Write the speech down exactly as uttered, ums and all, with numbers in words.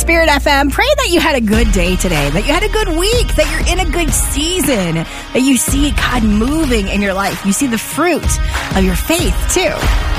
Spirit F M. Pray that you had a good day today, that you had a good week, that you're in a good season, that you see God moving in your life. You see the fruit of your faith, too.